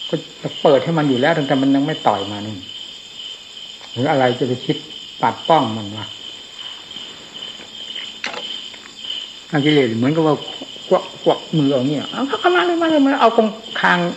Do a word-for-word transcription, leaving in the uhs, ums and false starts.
ก็จะเปิดให้มันอยู่แล้วแต่มันยังไม่ต่อยมานี่หรืออะไรจะไปคิดปัดป้องมันวะทางกิเลสเหมือนกับว่าควักควักมือเอาเนี่ยเอาเข้ามาเลยมาเลยมาเอาตรงคาง